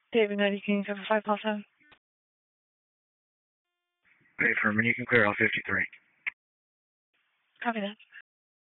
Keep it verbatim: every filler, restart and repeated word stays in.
David ninety King, seven five, call seven. Hey, Furman, you can clear all fifty-three. Copy that.